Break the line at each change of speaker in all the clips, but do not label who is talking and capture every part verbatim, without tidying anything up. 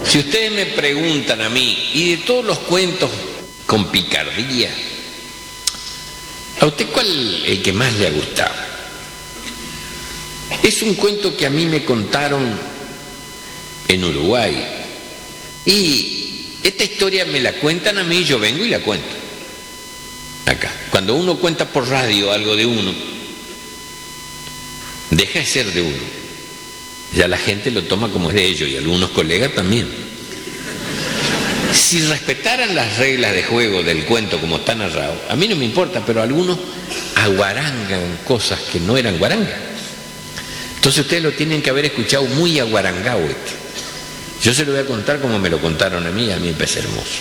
Si ustedes me preguntan a mí, y de todos los cuentos con picardía, ¿a usted cuál es el que más le ha gustado? Es un cuento que a mí me contaron en Uruguay. Y esta historia me la cuentan a mí, yo vengo y la cuento. Acá. Cuando uno cuenta por radio algo de uno, deja de ser de uno. Ya la gente lo toma como es de ellos y algunos colegas también. Si respetaran las reglas de juego del cuento como está narrado, a mí no me importa, pero algunos aguarangan cosas que no eran guarangas. Entonces ustedes lo tienen que haber escuchado muy aguarangado este. Yo se lo voy a contar como me lo contaron a mí, a mí me parece hermoso.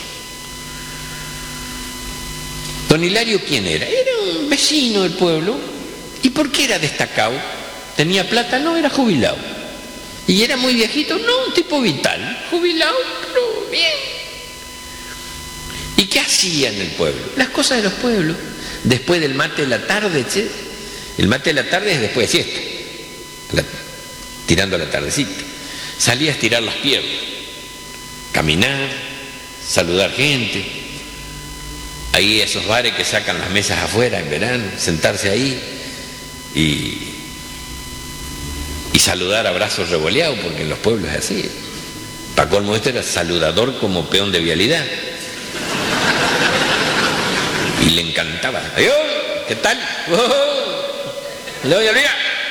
Don Hilario, ¿quién era? Era un vecino del pueblo. ¿Y por qué era destacado? ¿Tenía plata? No, era jubilado. ¿Y era muy viejito? No, un tipo vital. Jubilado, pero bien. ¿Y qué hacía en el pueblo? Las cosas de los pueblos. Después del mate de la tarde, che. El mate de la tarde es después de siesta. La, tirando la tardecita. Salía a estirar las piernas. Caminar, saludar gente. Ahí esos bares que sacan las mesas afuera en verano, sentarse ahí y... y saludar a brazos revoleados, porque en los pueblos es así. Para colmo este era saludador como peón de vialidad. Y le encantaba. ¡Adiós! ¿Qué tal? ¡Oh! ¡Le doy al día!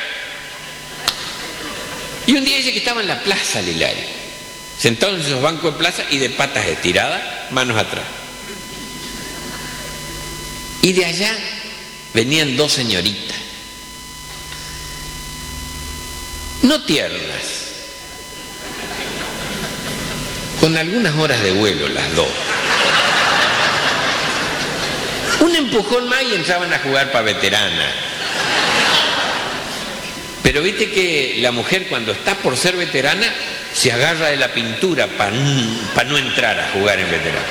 Y un día dice que estaba en la plaza el Hilario, sentado en esos bancos de plaza y de patas estiradas, manos atrás. Y de allá venían dos señoritas. No tiernas, con algunas horas de vuelo las dos. Un empujón más y entraban a jugar para veterana. Pero viste que la mujer cuando está por ser veterana se agarra de la pintura para pa no entrar a jugar en veterana.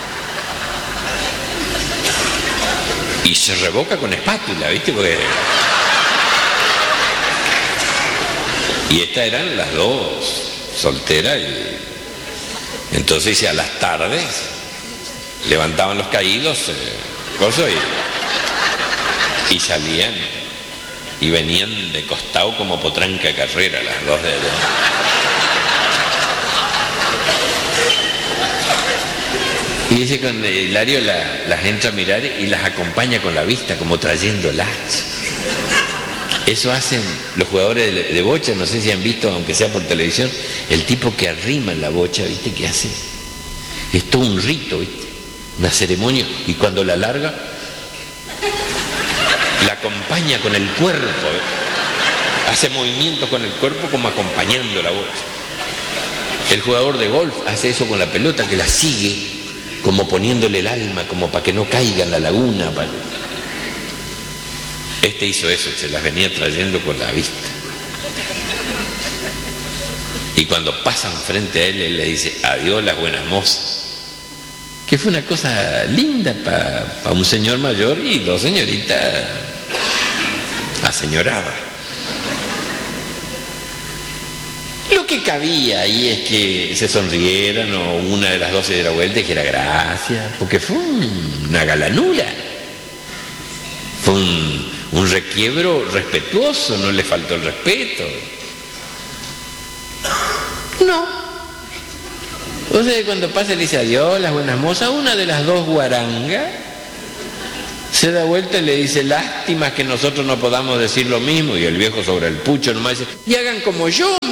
Y se revoca con espátula, viste, porque... Y estas eran las dos, solteras, y entonces a las tardes levantaban los caídos, eh, cosas, y, y salían, y venían de costado como potranca de carrera, las dos de allá. Y dice que Hilario la, las entra a mirar y las acompaña con la vista, como trayéndolas. Eso hacen los jugadores de, de bocha, no sé si han visto, aunque sea por televisión, el tipo que arrima la bocha, ¿viste qué hace? Es todo un rito, ¿viste? Una ceremonia, y cuando la larga, la acompaña con el cuerpo, ¿eh? Hace movimientos con el cuerpo como acompañando la bocha. El jugador de golf hace eso con la pelota, que la sigue, como poniéndole el alma, como para que no caiga en la laguna, para... Este hizo eso, se las venía trayendo con la vista. Y cuando pasan frente a él, él le dice, adiós las buenas mozas. Que fue una cosa linda para pa un señor mayor y dos señoritas aseñoradas. Lo que cabía ahí es que se sonrieran o una de las dos se diera vuelta y dijera gracias, porque fue una galanura. Fue un... un requiebro respetuoso, no le faltó el respeto. No. O sea, cuando pasa le dice adiós, las buenas mozas, una de las dos guarangas se da vuelta y le dice, lástima que nosotros no podamos decir lo mismo, y el viejo sobre el pucho nomás dice, y hagan como yo.